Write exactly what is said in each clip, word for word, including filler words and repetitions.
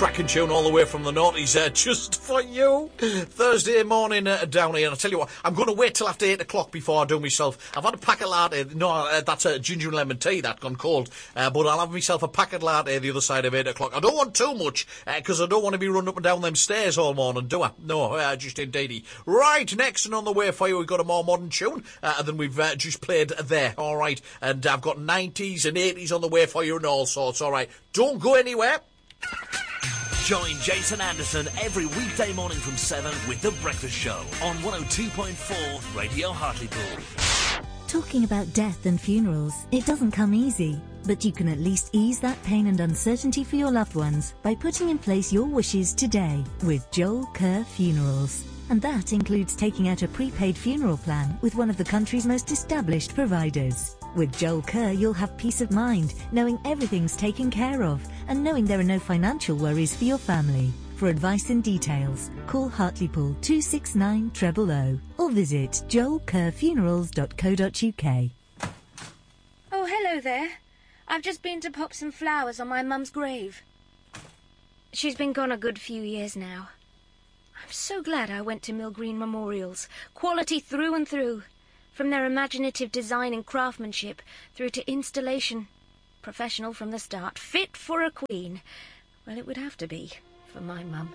cracking tune all the way from the noughties, uh, just for you. Thursday morning uh, down here, and I tell you what, I'm going to wait till after eight o'clock before I do myself. I've had a packet latte, no, uh, that's a ginger and lemon tea, that's gone cold, uh, but I'll have myself a packet latte the other side of eight o'clock. I don't want too much, because uh, I don't want to be running up and down them stairs all morning, do I? No, uh, just indeedy. Right, next and on the way for you, we've got a more modern tune uh, than we've uh, just played there, alright, and I've got nineties and eighties on the way for you and all sorts, alright. Don't go anywhere. Join Jason Anderson every weekday morning from seven with The Breakfast Show on one oh two point four Radio Hartlepool. Talking about death and funerals, it doesn't come easy, but you can at least ease that pain and uncertainty for your loved ones by putting in place your wishes today with Joel Kerr Funerals. And that includes taking out a prepaid funeral plan with one of the country's most established providers. With Joel Kerr, you'll have peace of mind, knowing everything's taken care of, and knowing there are no financial worries for your family. For advice and details, call Hartlepool two six nine zero zero zero or visit joel kerr funerals dot co dot uk. Oh, hello there. I've just been to pop some flowers on my mum's grave. She's been gone a good few years now. I'm so glad I went to Mill Green Memorials. Quality through and through. From their imaginative design and craftsmanship through to installation. Professional from the start. Fit for a queen. Well, it would have to be for my mum.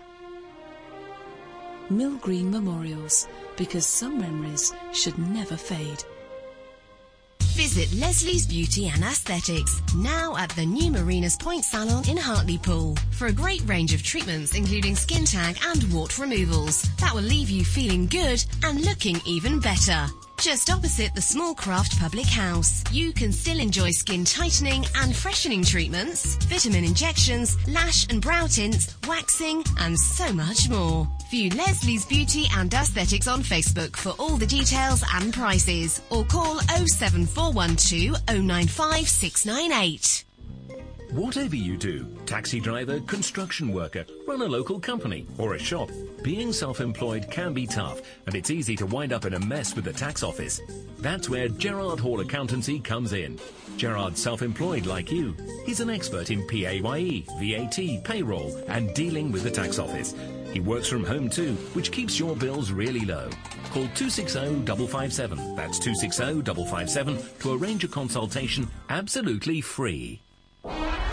Mill Green Memorials. Because some memories should never fade. Visit Leslie's Beauty and Aesthetics, now at the new Marinas Point Salon in Hartlepool, for a great range of treatments including skin tag and wart removals that will leave you feeling good and looking even better. Just opposite the Small Craft Public House, you can still enjoy skin tightening and freshening treatments, vitamin injections, lash and brow tints, waxing, and so much more. View Leslie's Beauty and Aesthetics on Facebook for all the details and prices, or call oh seven four one two oh nine five six nine eight. Whatever you do, taxi driver, construction worker, run a local company or a shop, being self-employed can be tough, and it's easy to wind up in a mess with the tax office. That's where Gerard Hall Accountancy comes in. Gerard's self-employed like you. He's an expert in P A Y E, V A T, payroll, and dealing with the tax office. He works from home too, which keeps your bills really low. Call two six zero five five seven, that's two six zero five five seven, to arrange a consultation absolutely free.